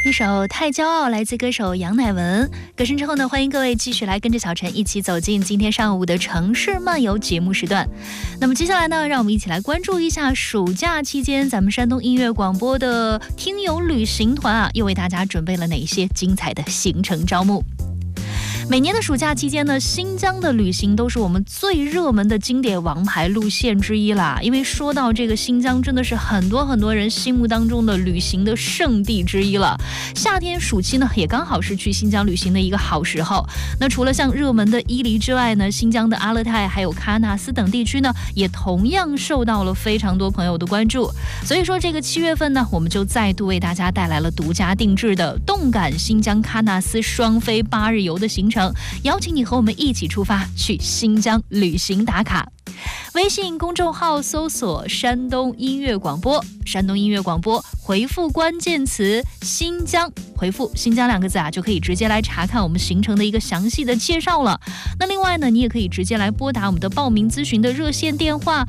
一首《太骄傲》来自歌手杨乃文。歌声之后呢，欢迎各位继续来跟着小陈一起走进今天上午的城市漫游节目时段。那么接下来呢，让我们一起来关注一下暑假期间咱们山东音乐广播的听友旅行团啊，又为大家准备了哪些精彩的行程招募。每年的暑假期间呢，新疆的旅行都是我们最热门的经典王牌路线之一啦。因为说到这个新疆，真的是很多人心目当中的旅行的圣地之一了。夏天暑期呢，也刚好是去新疆旅行的一个好时候。那除了像热门的伊犁之外呢，新疆的阿勒泰还有喀纳斯等地区呢，也同样受到了非常多朋友的关注。所以说这个7月份呢，我们就再度为大家带来了独家定制的动感新疆喀纳斯双飞8日游的行程，邀请你和我们一起出发去新疆旅行打卡。微信公众号搜索山东音乐广播，山东音乐广播，回复关键词新疆，回复新疆2个字啊，就可以直接来查看我们行程的一个详细的介绍了。那另外呢，你也可以直接来拨打我们的报名咨询的热线电话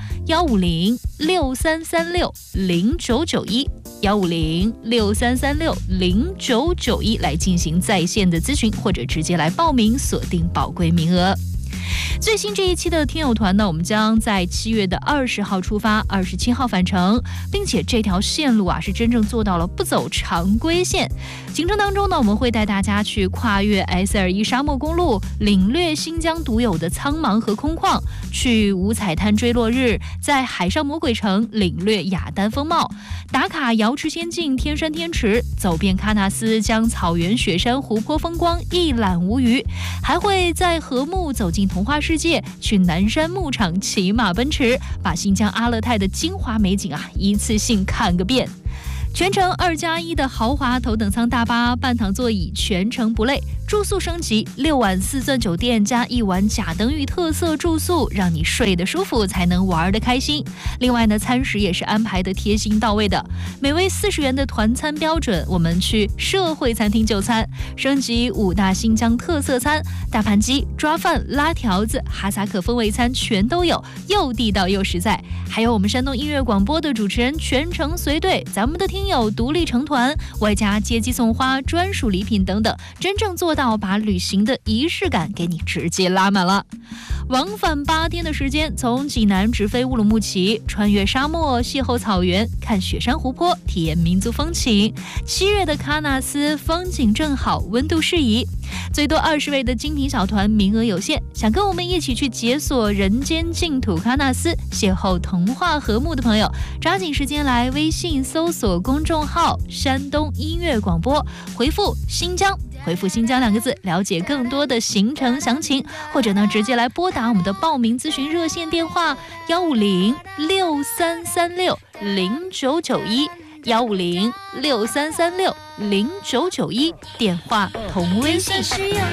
15063360991，15063360991来进行在线的咨询，或者直接来报名锁定宝贵名额。最新这一期的听友团呢，我们将在7月20号出发，27号返程，并且这条线路啊是真正做到了不走常规线。行程当中呢，我们会带大家去跨越 S21沙漠公路，领略新疆独有的苍茫和空旷，去五彩滩追落日，在海上魔鬼城领略雅丹风貌，打卡瑶池仙境天山天池，走遍喀纳斯，将草原雪山湖泊风光一览无余，还会在禾木走进童话世界，去南山牧场骑马奔驰，把新疆阿勒泰的精华美景啊一次性看个遍。全程2+1的豪华头等舱大巴，半躺座椅，全程不累。住宿升级，6晚4钻酒店加1晚甲等屿特色住宿，让你睡得舒服才能玩得开心。另外呢，餐食也是安排的贴心到位的，每位40元的团餐标准，我们去社会餐厅就餐，升级5大新疆特色餐，大盘鸡、抓饭、拉条子、哈萨克风味餐全都有，又地道又实在。还有我们山东音乐广播的主持人全程随队，咱们的听友独立成团，外加接机送花、专属礼品等等，真正做到把旅行的仪式感给你直接拉满了。往返8天的时间，从济南直飞乌鲁木齐，穿越沙漠，邂逅草原，看雪山湖泊，体验民族风情。7月的喀纳斯风景正好，温度适宜，最多20位的精品小团，名额有限。想跟我们一起去解锁人间净土喀纳斯，邂逅童话和睦的朋友，抓紧时间来微信搜索公众号山东音乐广播，回复新疆，回复新疆2个字，了解更多的行程详情，或者呢直接来拨打我们的报名咨询热线电话15063360991，15063360991，电话同微信。